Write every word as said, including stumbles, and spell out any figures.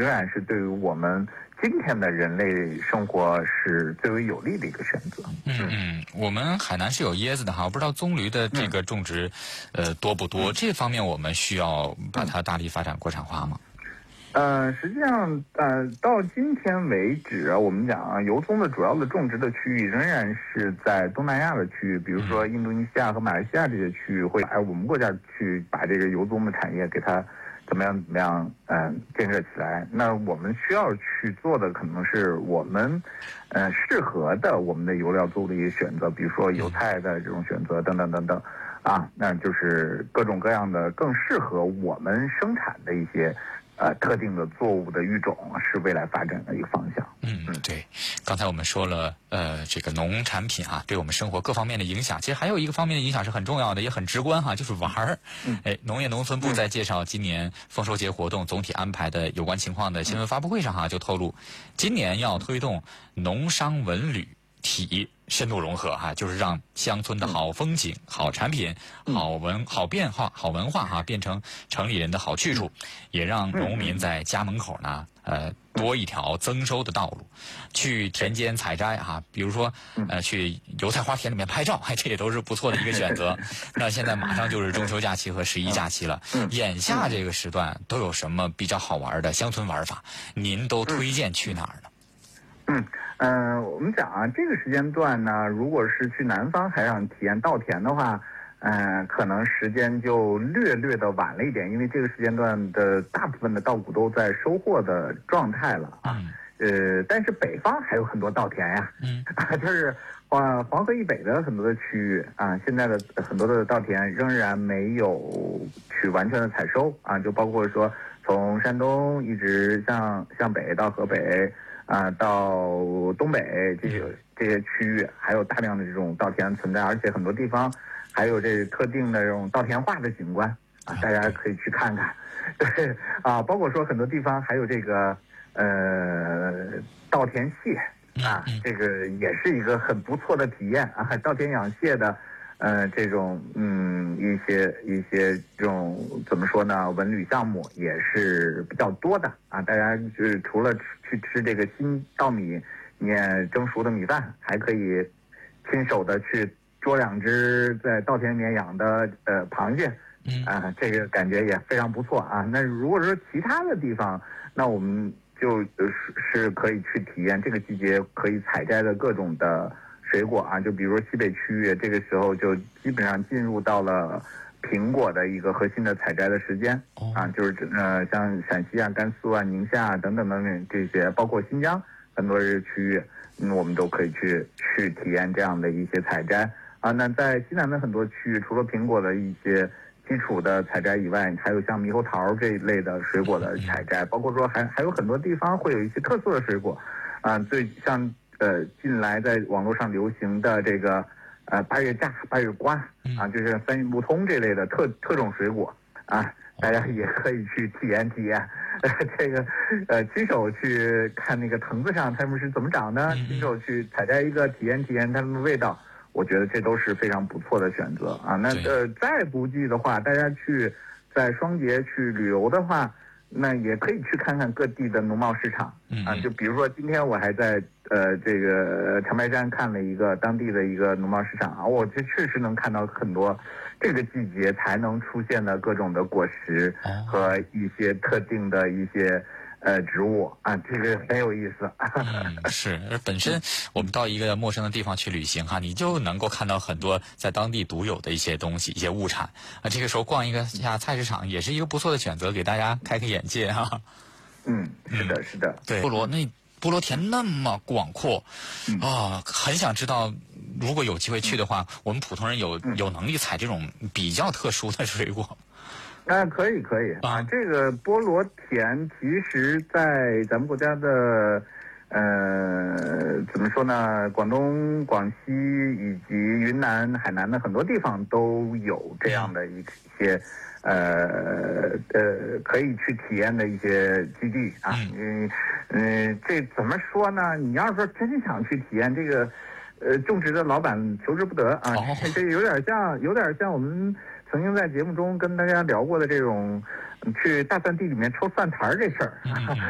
仍然是对于我们今天的人类生活是最为有利的一个选择。 嗯嗯，我们海南是有椰子的哈，我不知道棕榈的这个种植，嗯、呃多不多？嗯、这方面我们需要把它大力发展国产化吗？ 呃，实际上，呃，到今天为止啊，我们讲啊，油棕的主要的种植的区域仍然是在东南亚的区域，比如说印度尼西亚和马来西亚这些区域，会来我们国家去把这个油棕的产业给它怎么样怎么样，嗯、呃，建设起来。那我们需要去做的可能是我们，呃，适合的我们的油料作物的一些选择，比如说油菜的这种选择等等等等，啊，那就是各种各样的更适合我们生产的一些。呃，特定的作物的育种是未来发展的一个方向。 嗯嗯，对。刚才我们说了，呃，这个农产品啊，对我们生活各方面的影响，其实还有一个方面的影响是很重要的，也很直观哈，就是玩儿。嗯。哎，农业农村部在介绍今年丰收节活动总体安排的有关情况的新闻发布会上哈，就透露，今年要推动农商文旅体深度融合哈，就是让乡村的好风景、好产品、好文、好变化、好文化哈，变成城里人的好去处，也让农民在家门口呢，呃，多一条增收的道路。去田间采摘哈，比如说呃，去油菜花田里面拍照，这也都是不错的一个选择。那现在马上就是中秋假期和十一假期了，眼下这个时段都有什么比较好玩的乡村玩法？您都推荐去哪儿呢？ 嗯。嗯、呃，我们讲啊，这个时间段呢，如果是去南方还想体验稻田的话，嗯、呃，可能时间就略略的晚了一点，因为这个时间段的大部分的稻谷都在收获的状态了啊。呃，但是北方还有很多稻田呀，嗯，就是黄黄河以北的很多的区域啊，现在的很多的稻田仍然没有去完全的采收啊，就包括说从山东一直向向北到河北。啊，到东北这些这些区域还有大量的这种稻田存在，而且很多地方还有这特定的这种稻田化的景观啊，大家可以去看看。对啊，包括说很多地方还有这个呃稻田蟹啊，这个也是一个很不错的体验啊，稻田养蟹的。呃，这种嗯一些一些这种怎么说呢，文旅项目也是比较多的啊。大家就是除了去吃这个新稻米面蒸熟的米饭，还可以亲手的去捉两只在稻田里面养的呃螃蟹，啊，这个感觉也非常不错啊。那如果说其他的地方，那我们就是是可以去体验这个季节可以采摘的各种的。水果啊，就比如说西北区域，这个时候就基本上进入到了苹果的一个核心的采摘的时间啊，就是呃像陕西啊、甘肃啊、宁夏啊等等等等这些，包括新疆很多区域，嗯，我们都可以去去体验这样的一些采摘啊。那在西南的很多区域，除了苹果的一些基础的采摘以外，还有像猕猴桃这一类的水果的采摘，包括说还还有很多地方会有一些特色的水果啊，最像。呃，近来在网络上流行的这个，呃，八月架、八月瓜啊，就是三运不通这类的特特种水果啊，大家也可以去体验体验。呃、这个，呃，亲手去看那个藤子上它们是怎么长的，亲手去采摘一个体验体验它们的味道，我觉得这都是非常不错的选择啊。那呃，再不济的话，大家去在双节去旅游的话。那也可以去看看各地的农贸市场啊，就比如说今天我还在呃这个长白山看了一个当地的一个农贸市场啊，我这确实能看到很多这个季节才能出现的各种的果实和一些特定的一些呃植物啊，这个很有意思。 嗯，是，而本身我们到一个陌生的地方去旅行哈，你就能够看到很多在当地独有的一些东西、一些物产啊。这个时候逛一个下菜市场也是一个不错的选择，给大家开开眼界哈。 嗯，是的，是的。 对，菠萝那菠萝田那么广阔啊，很想知道，如果有机会去的话，我们普通人有有能力采这种比较特殊的水果。 啊，可以可以啊，这个菠萝田其实在咱们国家的，呃，怎么说呢？广东、广西以及云南、海南的很多地方都有这样的一些，呃呃，可以去体验的一些基地啊。嗯嗯，这怎么说呢？你要是说真想去体验这个，呃，种植的老板求之不得啊。哦、这有点像，有点像我们。曾经在节目中跟大家聊过的这种，去大蒜地里面抽蒜苔这事儿。